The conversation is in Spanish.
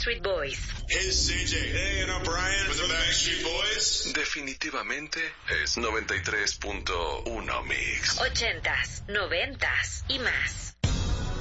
Backstreet Boys. Hey, CJ. Hey, and I'm Brian with the Backstreet Boys. Definitivamente es 93.1 Mix. 80s, 90s y más.